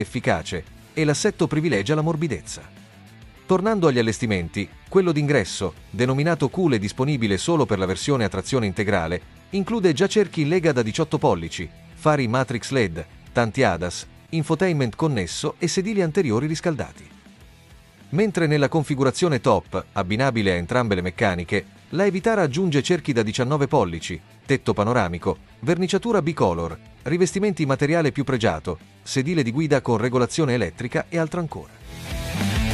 efficace e l'assetto privilegia la morbidezza. Tornando agli allestimenti, quello d'ingresso, denominato cool e disponibile solo per la versione a trazione integrale, include già cerchi in lega da 18 pollici, fari Matrix LED, tanti ADAS, infotainment connesso e sedili anteriori riscaldati. Mentre nella configurazione top, abbinabile a entrambe le meccaniche, la Vitara aggiunge cerchi da 19 pollici, tetto panoramico, verniciatura bicolor, rivestimenti materiale più pregiato, sedile di guida con regolazione elettrica e altro ancora.